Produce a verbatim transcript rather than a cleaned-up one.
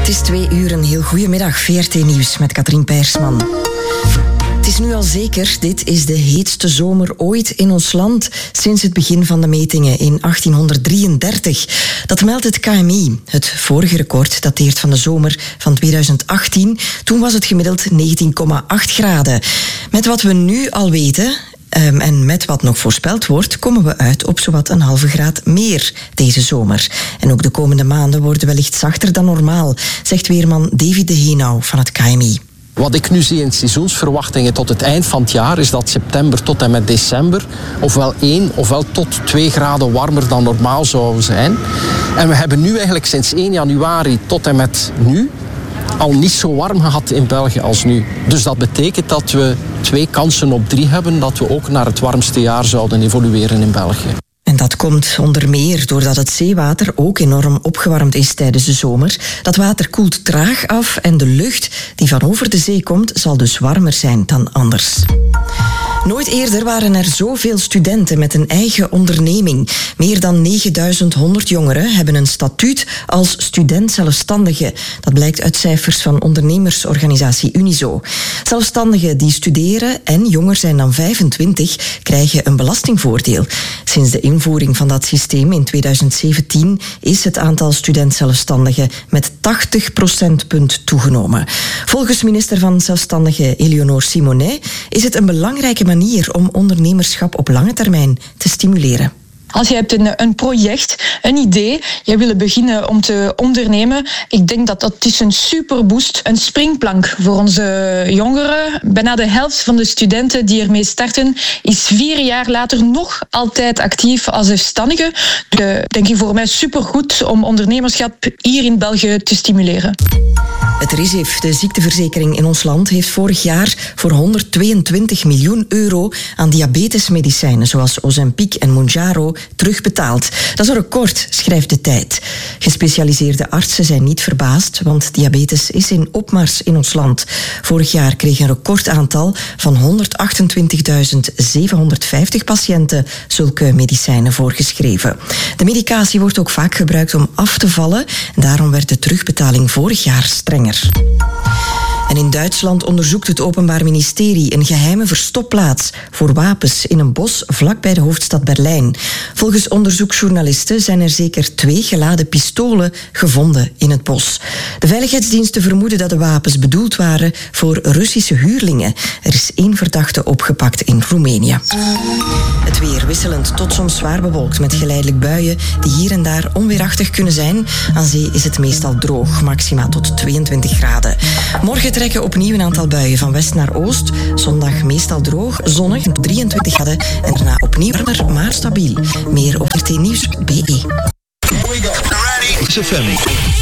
Het is twee uur, een heel goedemiddag. V R T Nieuws met Katrien Peirsman. Het is nu al zeker, dit is de heetste zomer ooit in ons land sinds het begin van de metingen in achttienhonderddrieëndertig. Dat meldt het K M I. Het vorige record dateert van de zomer van tweeduizend achttien. Toen was het gemiddeld negentien komma acht graden. Met wat we nu al weten... Um, en met wat nog voorspeld wordt, komen we uit op zowat een halve graad meer deze zomer. En ook de komende maanden worden wellicht zachter dan normaal, zegt weerman David de Heenau van het K M I. Wat ik nu zie in seizoensverwachtingen tot het eind van het jaar is dat september tot en met december ofwel één ofwel tot twee graden warmer dan normaal zou zijn. En we hebben nu eigenlijk sinds één januari tot en met nu al niet zo warm gehad in België als nu. Dus dat betekent dat we twee kansen op drie hebben dat we ook naar het warmste jaar zouden evolueren in België. En dat komt onder meer doordat het zeewater ook enorm opgewarmd is tijdens de zomer. Dat water koelt traag af en de lucht die van over de zee komt zal dus warmer zijn dan anders. Nooit eerder waren er zoveel studenten met een eigen onderneming. Meer dan negenduizend honderd jongeren hebben een statuut als student-zelfstandige. Dat blijkt uit cijfers van ondernemersorganisatie Unizo. Zelfstandigen die studeren en jonger zijn dan vijfentwintig krijgen een belastingvoordeel. Sinds de invoering van dat systeem in tweeduizend zeventien is het aantal student-zelfstandigen met tachtig procentpunt toegenomen. Volgens minister van Zelfstandigen Eleonore Simonet is het een belangrijke manier om ondernemerschap op lange termijn te stimuleren. Als je hebt een, een project, een idee, je wil beginnen om te ondernemen, ik denk dat dat is een superboost, een springplank voor onze jongeren. Bijna de helft van de studenten die ermee starten is vier jaar later nog altijd actief als zelfstandige. Dus denk ik voor mij supergoed om ondernemerschap hier in België te stimuleren. Het R I S I F, de ziekteverzekering in ons land, heeft vorig jaar voor honderdtweeëntwintig miljoen euro aan diabetesmedicijnen zoals Ozempic en Mounjaro terugbetaald. Dat is een record, schrijft De Tijd. Gespecialiseerde artsen zijn niet verbaasd, want diabetes is in opmars in ons land. Vorig jaar kreeg een recordaantal van honderdachtentwintigduizend zevenhonderdvijftig patiënten zulke medicijnen voorgeschreven. De medicatie wordt ook vaak gebruikt om af te vallen en daarom werd de terugbetaling vorig jaar strenger. En in Duitsland onderzoekt het Openbaar Ministerie een geheime verstopplaats voor wapens in een bos vlakbij de hoofdstad Berlijn. Volgens onderzoeksjournalisten zijn er zeker twee geladen pistolen gevonden in het bos. De veiligheidsdiensten vermoeden dat de wapens bedoeld waren voor Russische huurlingen. Er is één verdachte opgepakt in Roemenië. Het weer wisselend tot soms zwaar bewolkt met geleidelijk buien die hier en daar onweerachtig kunnen zijn. Aan zee is het meestal droog, maxima tot tweeëntwintig graden. Morgen trekken opnieuw een aantal buien van west naar oost. Zondag meestal droog, zonnig, drieëntwintig graden en daarna opnieuw warmer, maar stabiel. Meer op R T Nieuws punt B E.